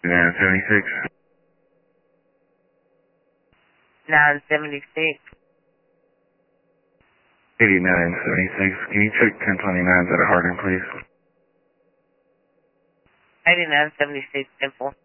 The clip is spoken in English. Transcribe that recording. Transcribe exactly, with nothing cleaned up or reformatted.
nine seventy-six. nine seventy-six. eighty-nine seventy-six. Can you check ten twenty-nines at a Hardin, please? eighty-nine seventy-six, simple.